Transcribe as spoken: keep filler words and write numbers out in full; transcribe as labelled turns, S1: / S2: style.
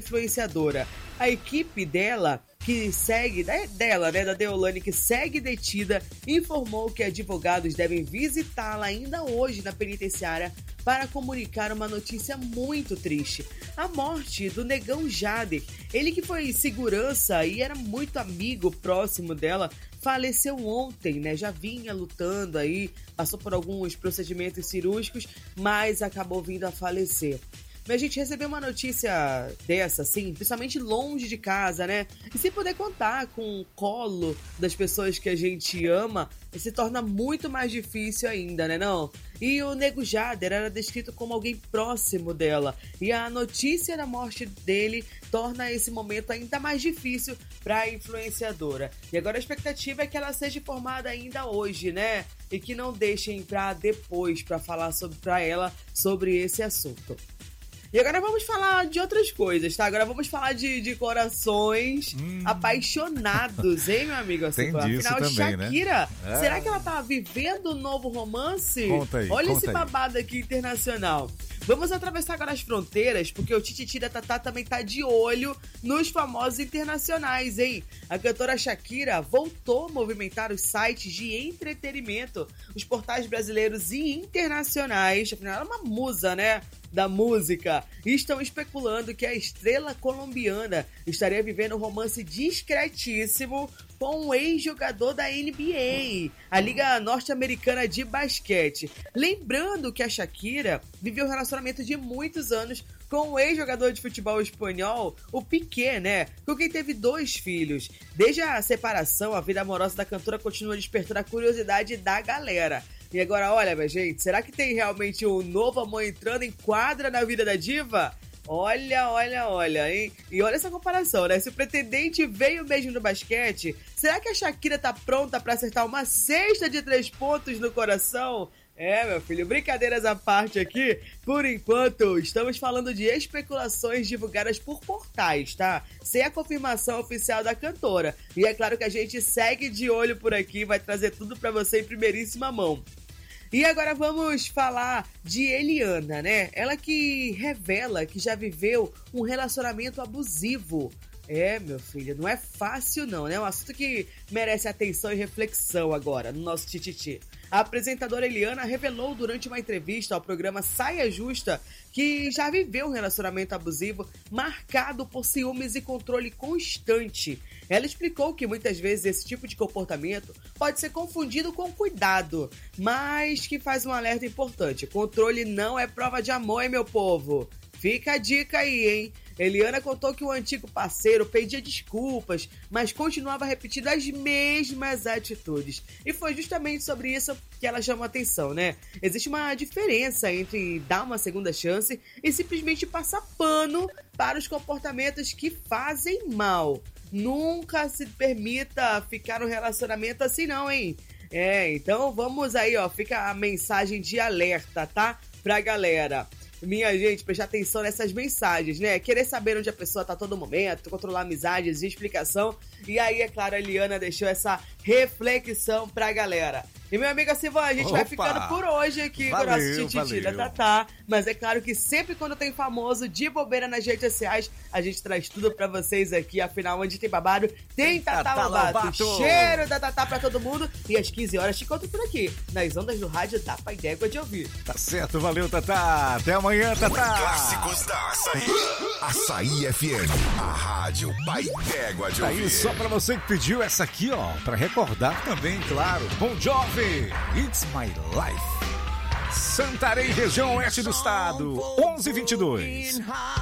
S1: influenciadora. A equipe dela, que segue, dela, né, da Deolane, que segue detida, informou que advogados devem visitá-la ainda hoje na penitenciária para comunicar uma notícia muito triste. A morte do Negão Jader, ele que foi segurança e era muito amigo próximo dela, faleceu ontem, né? Já vinha lutando aí, passou por alguns procedimentos cirúrgicos, mas acabou vindo a falecer. Mas a gente recebeu uma notícia dessa, assim, principalmente longe de casa, né? E se poder contar com o colo das pessoas que a gente ama, se torna muito mais difícil ainda, né não? E o Nego Jader era descrito como alguém próximo dela. E a notícia da morte dele torna esse momento ainda mais difícil para a influenciadora. E agora a expectativa é que ela seja informada ainda hoje, né? E que não deixem para depois para falar sobre, para ela sobre esse assunto. E agora vamos falar de outras coisas, tá? Agora vamos falar de, de corações hum. apaixonados, hein, meu amigo?
S2: Tem disso
S1: Afinal,
S2: também,
S1: Shakira,
S2: né?
S1: será que ela tá vivendo um novo romance?
S2: Conta aí,
S1: Olha
S2: conta
S1: esse
S2: aí.
S1: babado aqui internacional. Vamos atravessar agora as fronteiras, porque o Tititi da Tatá também tá de olho nos famosos internacionais, hein? A cantora Shakira voltou a movimentar os sites de entretenimento, os portais brasileiros e internacionais. Afinal, ela é uma musa, né? Da música, e estão especulando que a estrela colombiana estaria vivendo um romance discretíssimo com um ex-jogador da N B A, a Liga Norte-Americana de Basquete. Lembrando que a Shakira viveu um relacionamento de muitos anos com o ex-jogador de futebol espanhol, o Piqué, né? Com quem teve dois filhos. Desde a separação, a vida amorosa da cantora continua despertando a curiosidade da galera. E agora, olha, minha gente, será que tem realmente um novo amor entrando em quadra na vida da diva? Olha, olha, olha, hein? E olha essa comparação, né? Se o pretendente veio mesmo no basquete, será que a Shakira tá pronta pra acertar uma cesta de três pontos no coração? É, meu filho, brincadeiras à parte aqui, por enquanto estamos falando de especulações divulgadas por portais, tá? Sem a confirmação oficial da cantora. E é claro que a gente segue de olho por aqui, vai trazer tudo pra você em primeiríssima mão. E agora vamos falar de Eliana, né? Ela que revela que já viveu um relacionamento abusivo. É, meu filho, não é fácil não, né? É um assunto que merece atenção e reflexão agora no nosso Tititi. A apresentadora Eliana revelou durante uma entrevista ao programa Saia Justa que já viveu um relacionamento abusivo marcado por ciúmes e controle constante. Ela explicou que muitas vezes esse tipo de comportamento pode ser confundido com cuidado, mas que faz um alerta importante: controle não é prova de amor, hein, meu povo? Fica a dica aí, hein? Eliana contou que o antigo parceiro pedia desculpas, mas continuava repetindo as mesmas atitudes. E foi justamente sobre isso que ela chamou a atenção, né? Existe uma diferença entre dar uma segunda chance e simplesmente passar pano para os comportamentos que fazem mal. Nunca se permita ficar no relacionamento assim não, hein? É, então vamos aí, ó, fica a mensagem de alerta, tá? Pra galera. Minha gente, prestar atenção nessas mensagens, né? Querer saber onde a pessoa tá a todo momento, controlar amizades e explicação. E aí, é claro, a Eliana deixou essa reflexão pra galera. E, meu amigo Silvão, a gente Opa! vai ficando por hoje aqui valeu, com o nosso Tititi da Tatá. Mas é claro que sempre quando tem famoso de bobeira nas redes sociais, a gente traz tudo pra vocês aqui. Afinal, onde tem babado, tem Tatá Lobato. Cheiro da Tatá pra todo mundo. E às quinze horas te encontro por aqui, nas ondas do rádio da Pai d'Égua de Ouvir.
S2: Tá certo, valeu, Tatá. Até amanhã, Tatá.
S3: Clássicos da Açaí. Açaí F M, a rádio Pai d'Égua de Ouvir.
S2: Aí, só pra você que pediu essa aqui, ó, pra recordar também, claro. Bon Jovi, It's My Life. Santarém, região oeste do estado, onze e vinte e dois.